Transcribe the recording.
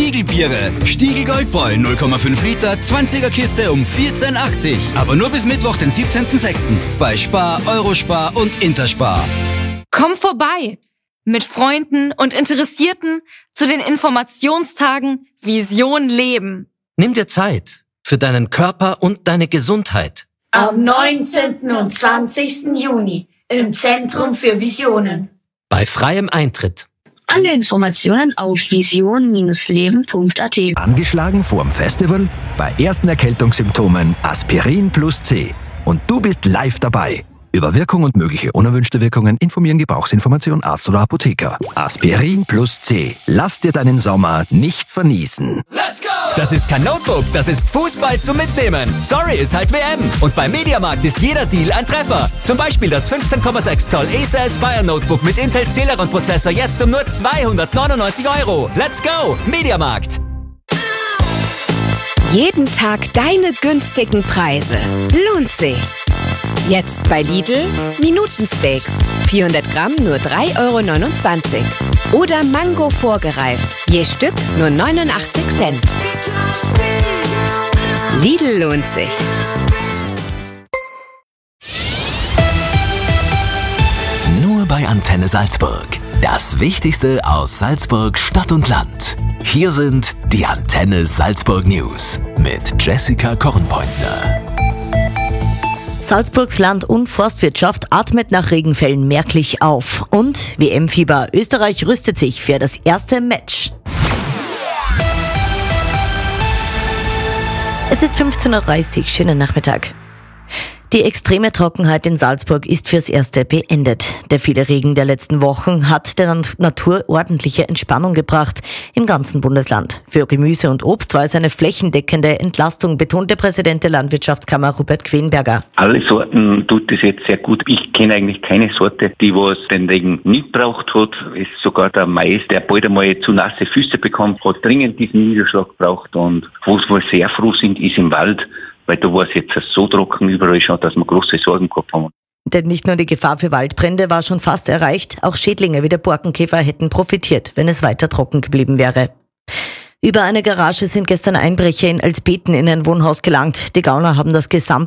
Stiegelbiere. Stiegel Goldbräu 0,5 Liter, 20er Kiste um 14,80. Aber nur bis Mittwoch, den 17.06. bei Spar, Eurospar und Interspar. Komm vorbei! Mit Freunden und Interessierten zu den Informationstagen Vision Leben. Nimm dir Zeit für deinen Körper und deine Gesundheit. Am 19. und 20. Juni im Zentrum für Visionen. Bei freiem Eintritt. Alle Informationen auf vision-leben.at. Angeschlagen vorm Festival? Bei ersten Erkältungssymptomen Aspirin plus C. Und du bist live dabei. Über Wirkung und mögliche unerwünschte Wirkungen informieren Gebrauchsinformation Arzt oder Apotheker. Aspirin plus C. Lass dir deinen Sommer nicht vernießen. Let's go! Das ist kein Notebook, das ist Fußball zum Mitnehmen. Sorry, ist halt WM. Und beim Mediamarkt ist jeder Deal ein Treffer. Zum Beispiel das 15,6 Zoll Acer Aspire Notebook mit Intel Celeron-Prozessor jetzt um nur 299 €. Let's go! Mediamarkt. Jeden Tag deine günstigen Preise. Lohnt sich. Jetzt bei Lidl Minutensteaks. 400 Gramm nur 3,29 €. Oder Mango vorgereift. Je Stück nur 89 Cent. Lidl lohnt sich. Nur bei Antenne Salzburg. Das Wichtigste aus Salzburg, Stadt und Land. Hier sind die Antenne Salzburg News mit Jessica Kornpointner. Salzburgs Land- und Forstwirtschaft atmet nach Regenfällen merklich auf. Und WM-Fieber. Österreich rüstet sich für das erste Match. Es ist 15:30 Uhr. Schönen Nachmittag. Die extreme Trockenheit in Salzburg ist fürs Erste beendet. Der viele Regen der letzten Wochen hat der Natur ordentliche Entspannung gebracht im ganzen Bundesland. Für Gemüse und Obst war es eine flächendeckende Entlastung, betonte Präsident der Landwirtschaftskammer Robert Quenberger. Alle Sorten tut es jetzt sehr gut. Ich kenne eigentlich keine Sorte, die was den Regen nicht braucht hat. Es ist sogar der Mais, der bald einmal zu nasse Füße bekommt, hat dringend diesen Niederschlag gebraucht. Und wo wir sehr froh sind, ist im Wald, weil da war es jetzt so trocken überall schon, dass wir große Sorgen gehabt haben. Denn nicht nur die Gefahr für Waldbrände war schon fast erreicht, auch Schädlinge wie der Borkenkäfer hätten profitiert, wenn es weiter trocken geblieben wäre. Über eine Garage sind gestern Einbrecher in Elsbeten in ein Wohnhaus gelangt. Die Gauner haben das gesamte